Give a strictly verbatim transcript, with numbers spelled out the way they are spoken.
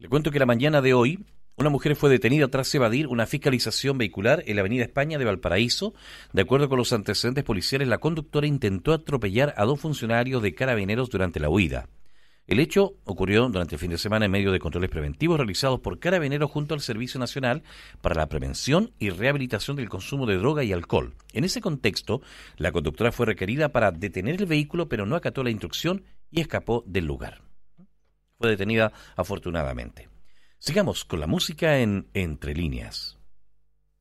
Le cuento que la mañana de hoy, una mujer fue detenida tras evadir una fiscalización vehicular en la avenida España de Valparaíso. De acuerdo con los antecedentes policiales, la conductora intentó atropellar a dos funcionarios de Carabineros durante la huida. El hecho ocurrió durante el fin de semana en medio de controles preventivos realizados por Carabineros junto al Servicio Nacional para la Prevención y Rehabilitación del Consumo de Droga y Alcohol. En ese contexto, la conductora fue requerida para detener el vehículo, pero no acató la instrucción y escapó del lugar. Fue detenida afortunadamente. Sigamos con la música en Entre Líneas.